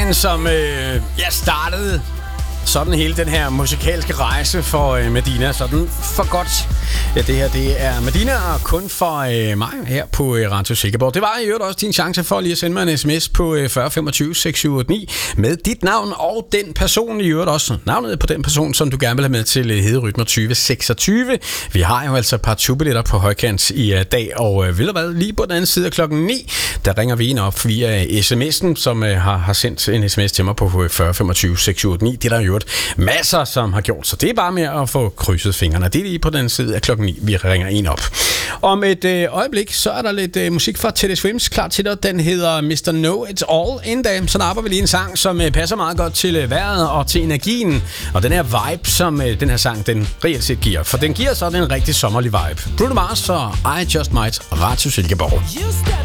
Sangen, som startede sådan hele den her musikalske rejse for Medina, sådan for godt. Ja, det her, det er Medina, og kun for mig her på Radio Silkeborg. Det var i øvrigt også din chance for lige at sende mig en sms på 40 25 679 med dit navn og den person i øvrigt også. Navnet på den person, som du gerne vil have med til Hederytmer 2026. Vi har jo altså et par tubilletter på højkant i dag, og ved du hvad, lige på den anden side af klokken 9, der ringer vi en op via sms'en, som har sendt en sms til mig på 40 25 679. Det er der jo masser, som har gjort, så det er bare med at få krydset fingrene. Det er lige på den side af klokken 9, vi ringer en op. Om et øjeblik, så er der lidt musik fra Teddy Swims klar til dig. Den hedder Mr. Know It's All. Inden da, så napper vi lige en sang, som passer meget godt til vejret og til energien. Og den her vibe, som den her sang, den reelt set giver. For den giver sådan en rigtig sommerlig vibe. Bruno Mars og I Just Might, Radio Silkeborg.